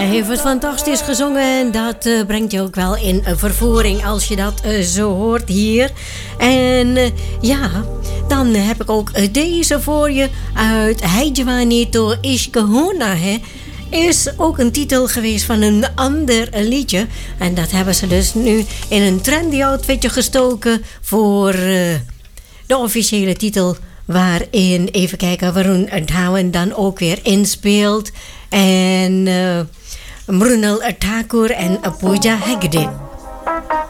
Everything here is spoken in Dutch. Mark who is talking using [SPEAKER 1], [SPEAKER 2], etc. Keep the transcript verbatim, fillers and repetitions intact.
[SPEAKER 1] Hij heeft het fantastisch gezongen en dat uh, brengt je ook wel in uh, vervoering als je dat uh, zo hoort hier. En uh, ja, dan heb ik ook uh, deze voor je uit Heijewanito Ishkehona, hè. Is ook een titel geweest van een ander liedje. En dat hebben ze dus nu in een trendy outfitje gestoken voor uh, de officiële titel. Waarin, even kijken, Varun Dhawan dan ook weer inspeelt. En uh, Mrunal Thakur en Pooja Hegde.